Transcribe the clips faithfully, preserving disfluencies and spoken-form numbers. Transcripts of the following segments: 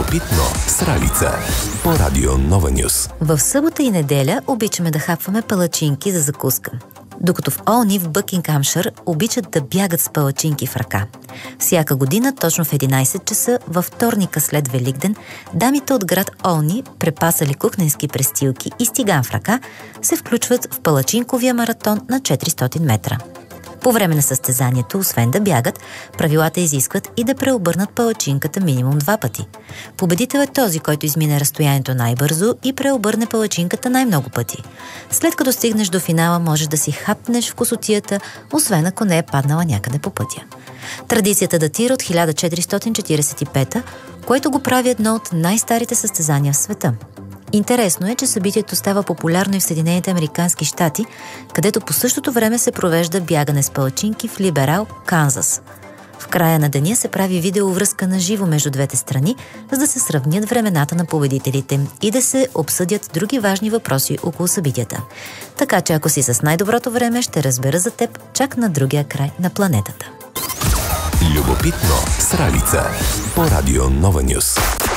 Любопитно с Ралица по Радио Нова Нюс. В събота и неделя обичаме да хапваме палачинки за закуска. Докато в Олни в Бъкингхамшир обичат да бягат с палачинки в ръка. Всяка година, точно в единайсет часа, във вторника след Великден, дамите от град Олни, препасали кухненски престилки и стиган в ръка, се включват в палачинковия маратон на четиристотин метра. По време на състезанието, освен да бягат, правилата изискват и да преобърнат палачинката минимум два пъти. Победител е този, който измине разстоянието най-бързо и преобърне палачинката най-много пъти. След като стигнеш до финала, можеш да си хапнеш в косотията, освен ако не е паднала някъде по пътя. Традицията датира от хиляда четиристотин четирийсет и пета, което го прави едно от най-старите състезания в света. Интересно е, че събитието става популярно и в Съединените американски щати, където по същото време се провежда бягане с палачинки в Либерал, Канзас. В края на деня се прави видеовръзка на живо между двете страни, за да се сравнят времената на победителите и да се обсъдят други важни въпроси около събитията. Така че ако си с най-доброто време, ще разбера за теб чак на другия край на планетата. Любопитно с Ралица по Радио Нова Нюс.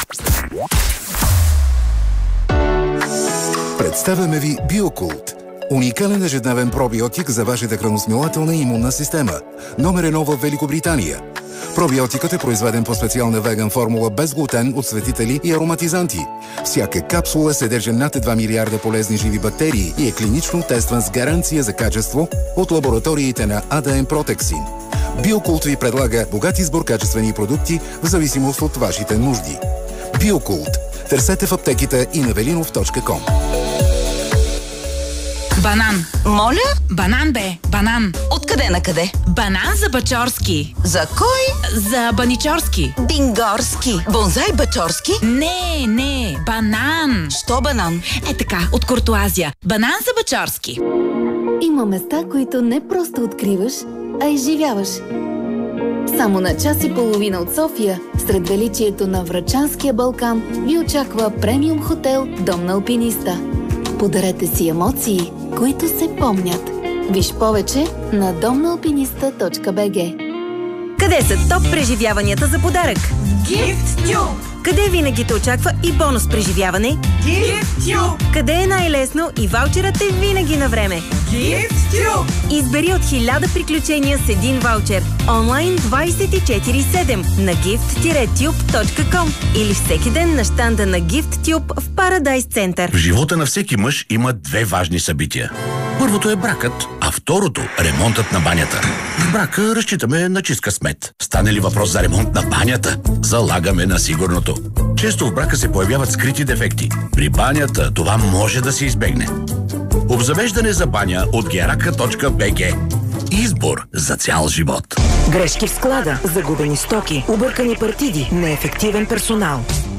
Представяме ви Биокулт. Уникален ежедневен пробиотик за вашата храносмилателна и имунна система. Номер едно в Великобритания. Пробиотикът е произведен по специална веган формула без глутен, отсветители и ароматизанти. Всяка капсула съдържа над два милиарда полезни живи бактерии и е клинично тестван с гаранция за качество от лабораториите на ей ди ем Протексин. Биокулт ви предлага богат избор качествени продукти в зависимост от вашите нужди. Биокулт. Търсете в аптеките и на велинов точка ком. Банан. Моля? Банан бе, банан. Откъде на къде? Банан за Бачорски. За кой? За Баничорски. Бингорски. Бонзай Бачорски? Не, не, банан. Що банан? Е така, от Куртуазия. Банан за Бачорски. Има места, които не просто откриваш, а изживяваш. Само на час и половина от София, сред величието на Врачанския Балкан, ви очаква премиум хотел Дом на алпиниста. Подарете си емоции, които се помнят. Виж повече на дом на алпиниста точка би джи. Къде са топ преживяванията за подарък? GiftTube! Къде винаги те очаква и бонус преживяване? GiftTube! Къде е най-лесно и ваучерът е винаги на време? GiftTube! Избери от хиляда приключения с един ваучер. Онлайн двайсет и четири седем на gift tube точка ком или всеки ден на щанда на GiftTube в Парадайс Център. В живота на всеки мъж има две важни събития. Първото е бракът, а второто – ремонтът на банята. В брака разчитаме на чист късмет. Стане ли въпрос за ремонт на банята, залагаме на сигурното. Често в брака се появяват скрити дефекти. При банята това може да се избегне. Обзавеждане за баня от герака точка би джи. Избор за цял живот. Грешки в склада, загубени стоки, объркани партиди, неефективен персонал.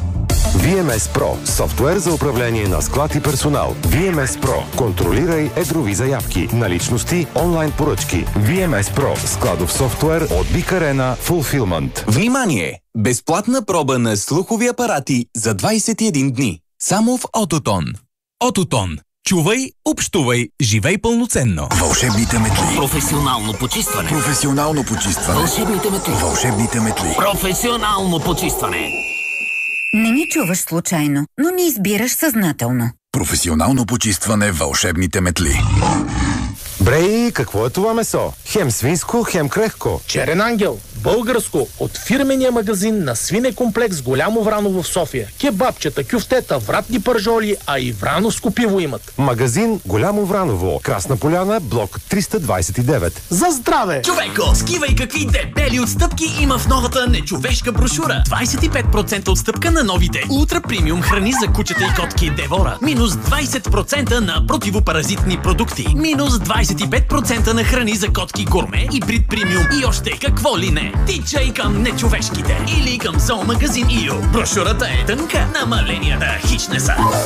ви ем ес Pro – софтуер за управление на склад и персонал. ви ем ес Pro – контролирай едрови заявки, наличности, онлайн поръчки. ви ем ес Pro – складов софтуер от Big Arena Fulfillment. Внимание! Безплатна проба на слухови апарати за двайсет и един дни. Само в Ототон. Ототон. Чувай, общувай, живей пълноценно. Вълшебните метли. Професионално почистване. Професионално почистване. Вълшебните метли. Вълшебните метли. Професионално почистване. Не ни чуваш случайно, но ни избираш съзнателно. Професионално почистване. Вълшебните метли. Брей, какво е това месо? Хем свинско, хем крехко. Черен ангел. Българско от фирмения магазин на свинекомплекс Голямо Враново в София. Кебабчета, кюфтета, вратни пържоли, а и врановско пиво имат. Магазин Голямо Враново. Красна поляна, блок триста двайсет и девет. За здраве! Човеко, скивай какви дебели отстъпки има в новата нечовешка брошура. двайсет и пет процента отстъпка на новите ултра премиум храни за кучета и котки Девора. Минус двайсет процента на противопаразитни продукти. Минус двайсет и пет процента на храни за котки Гурме и Брит премиум и още какво ли не. Тичай към нечовешките или към зоомагазин Ио. Брошурата е тънка, намаленията хич не са.